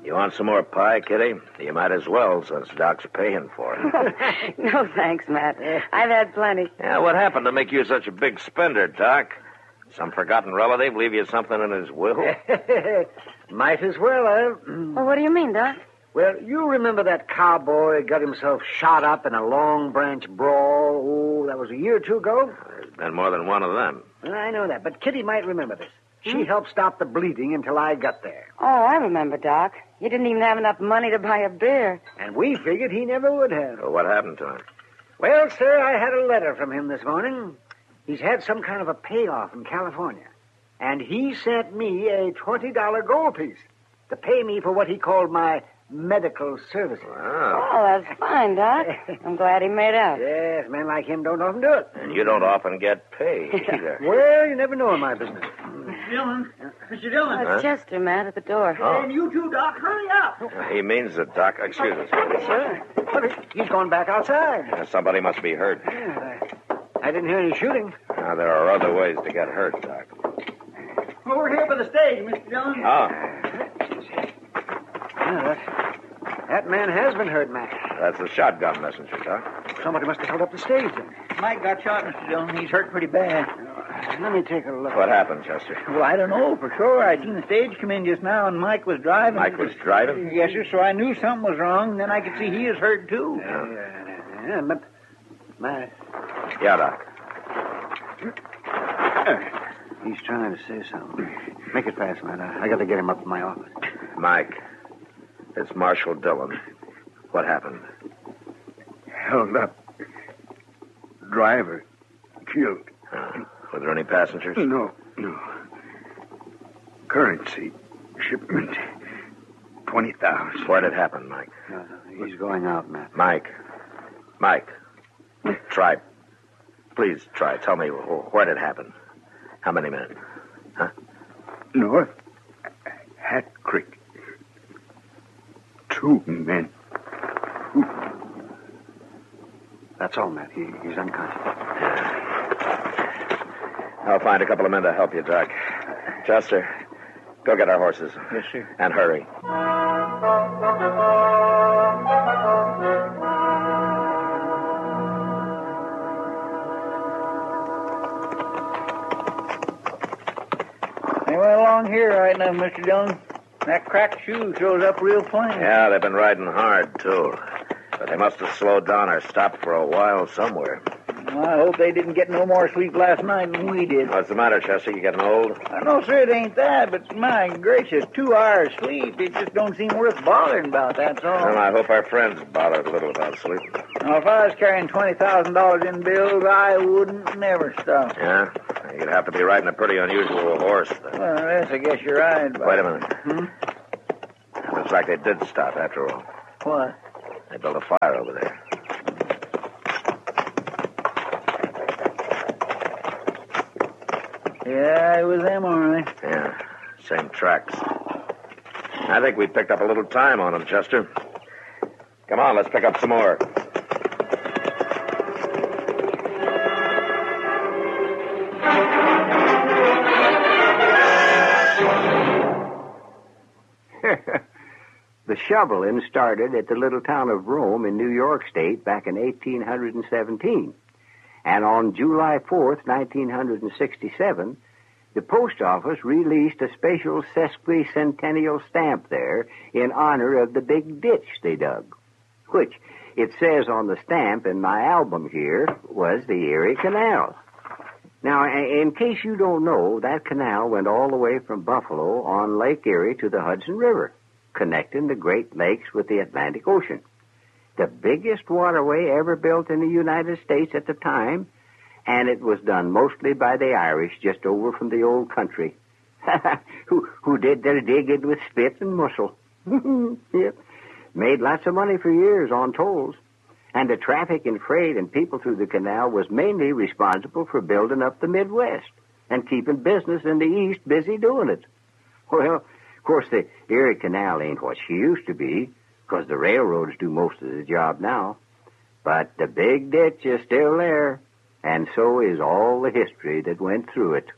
You want some more pie, Kitty? You might as well, since Doc's paying for it. No, thanks, Matt. I've had plenty. Yeah, what happened to make you such a big spender, Doc? Some forgotten relative leave you something in his will? Might as well, Well, what do you mean, Doc? Well, you remember that cowboy got himself shot up in a Long Branch brawl? Oh, that was a year or two ago. There's been more than one of them. I know that, but Kitty might remember this. She helped stop the bleeding until I got there. Oh, I remember, Doc. You didn't even have enough money to buy a beer. And we figured he never would have. Well, what happened to him? Well, sir, I had a letter from him this morning. He's had some kind of a payoff in California. And he sent me a $20 gold piece to pay me for what he called my medical services. Wow. Oh, that's fine, Doc. I'm glad he made out. Yes, men like him don't often do it. And you don't often get paid either. Well, you never know in my business. Mr. Dillon. Mr. Dillon. It's Chester, Matt, at the door. Oh. And you too, Doc. Hurry up. He means that, Doc. Excuse us. Sure. But he's gone back outside. Somebody must be hurt. Yeah, I didn't hear any shooting. Now, there are other ways to get hurt, Doc. Over here by the stage, Mr. Dillon. That man has been hurt, Mac. That's the shotgun messenger, Doc. Somebody must have held up the stage then. Mike got shot, Mr. Dillon. He's hurt pretty bad. Let me take a look. What happened, Chester? Well, I don't know for sure. I seen the stage come in just now, and Mike was driving. Mike was driving? Yes, sir. So I knew something was wrong. Then I could see he is hurt too. Yeah, but Matt, Yeah, Doc. he's trying to say something. Make it fast, Matt. I got to get him up to my office. Mike, it's Marshal Dillon. What happened? Held up. Driver killed. Were there any passengers? No. Currency shipment 20,000. Where did it happen, Mike? No, he's going out, Matt. Mike. Try. Please try. Tell me where did it happen. How many men? Huh? North Hat Creek. 2 men. That's all, Matt. He's unconscious. I'll find a couple of men to help you, Doc. Chester, go get our horses. Yes, sir. And hurry. They went along here right now, Mr. Dillon. That cracked shoe shows up real plain. Yeah, they've been riding hard, too. But they must have slowed down or stopped for a while somewhere. Well, I hope they didn't get no more sleep last night than we did. What's the matter, Chester? You getting old? No, sir, it ain't that, but my gracious, 2 hours sleep, it just don't seem worth bothering about, that's all. Well, I hope our friends bothered a little about sleep. Now, if I was carrying $20,000 in bills, I wouldn't never stop. Yeah? You'd have to be riding a pretty unusual horse. Then. Well, yes, I guess you're right. But... Wait a minute. Looks like they did stop after all. What? They built a fire over there. Yeah, it was them, all right. Yeah, same tracks. I think we picked up a little time on them, Chester. Come on, let's pick up some more. The shoveling started at the little town of Rome in New York State back in 1817. And on July 4th, 1967, the post office released a special sesquicentennial stamp there in honor of the big ditch they dug, which, it says on the stamp in my album here, was the Erie Canal. Now, in case you don't know, that canal went all the way from Buffalo on Lake Erie to the Hudson River, connecting the Great Lakes with the Atlantic Ocean. The biggest waterway ever built in the United States at the time, and it was done mostly by the Irish just over from the old country, who did their digging with spit and mussel. Yep. Made lots of money for years on tolls. And the traffic and freight and people through the canal was mainly responsible for building up the Midwest and keeping business in the East busy doing it. Well, of course, the Erie Canal ain't what she used to be, because the railroads do most of the job now. But the big ditch is still there, and so is all the history that went through it.